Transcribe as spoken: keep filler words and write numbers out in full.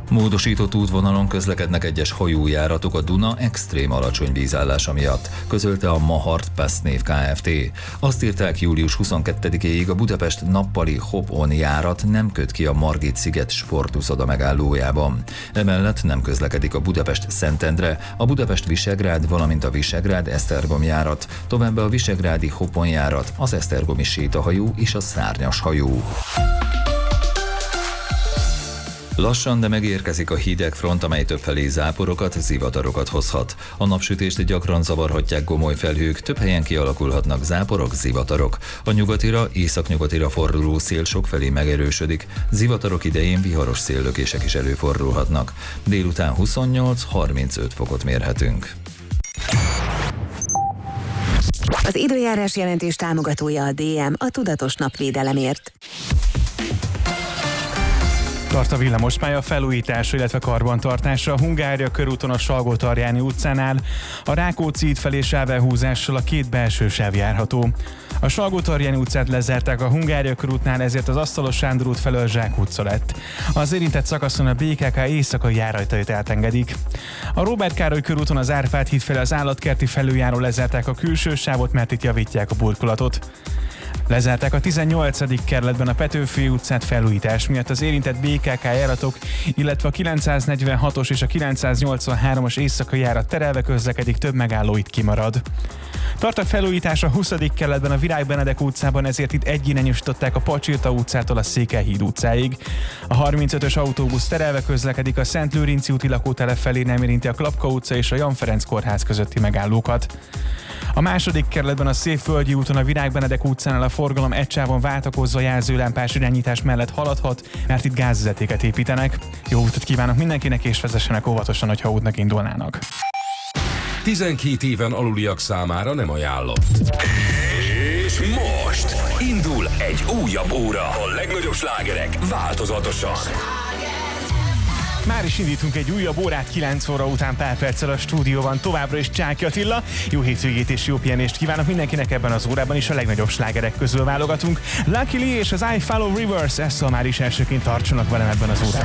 Módosított útvonalon közlekednek egyes hajójáratok a Duna extrém alacsony vízállása miatt, közölte a Mahart Pestnév Kft. Azt írták, július huszonkettedikéig a Budapest nappali Hop-on járat nem köt ki a Margit-sziget sportuszoda megállójában. Emellett nem közlekedik a Budapest-Szentendre, a Budapest-Visegrád, valamint a Visegrád-Esztergom járat, továbbá a visegrádi Hopon járat, az esztergomi sétahajó és a szárnyas hajó. Lassan, de megérkezik a hideg front, amely többfelé záporokat, zivatarokat hozhat. A napsütést gyakran zavarhatják gomoly felhők, több helyen kialakulhatnak záporok, zivatarok. A nyugatira, északnyugatira forduló szél sokfelé megerősödik, zivatarok idején viharos széllökések is előfordulhatnak. Délután huszonnyolc-harmincöt fokot mérhetünk. Az időjárás jelentés támogatója a dé em, a tudatos napvédelemért. Tart a villamospálya felújítása, illetve karbantartása a Hungária körúton a Salgótarjáni utcánál, a Rákóczi híd felé sávelhúzással a két belső sáv járható. A Salgótarjáni utcát lezárták a Hungária körútnál, ezért az Asztalos Sándor út felől Zsák utca lett. Az érintett szakaszon a bé ká ká éjszakai járatait átengedik. A Róbert Károly körúton az Árpád híd felé az állatkerti felüljárón lezárták a külső sávot, mert itt javítják a burkolatot. Lezárták a tizennyolcadik kerületben a Petőfi utcát felújítás miatt, az érintett bé ká ká járatok, illetve a kilencszáznegyvenhatos és a kilencszáznyolcvanhármas éjszakai járat terelve közlekedik, több megálló itt kimarad. Tart a felújítás a huszadik kerületben a Virág Benedek utcában, ezért itt egyirányosították a Pacsirta utcától a Székelyhíd utcáig. A harmincötös autóbusz terelve közlekedik, a Szent Lőrinci úti lakótelep felé nem érinti a Klapka utca és a Jan Ferenc kórház közötti megállókat. A második kerületben a Szépvölgyi úton a Virág Benedek utcánál a forgalom egy sávon váltakozva jelzőlámpás irányítás mellett haladhat, mert itt gázvezetéket építenek. Jó utat kívánok mindenkinek, és vezessenek óvatosan, hogyha útnak indulnának. tizenkét éven aluliak számára nem ajánlott. És most indul egy újabb óra. A legnagyobb slágerek változatosan. Már is indítunk egy újabb órát, kilenc óra után pár perccel a stúdióban, továbbra is Csáky Attila. Jó hétvégét és jó pihenést kívánok mindenkinek, ebben az órában is a legnagyobb slágerek közül válogatunk. Lucky Lee és az I Follow Rivers, ezt már is elsőként tartsanak velem ebben az órában.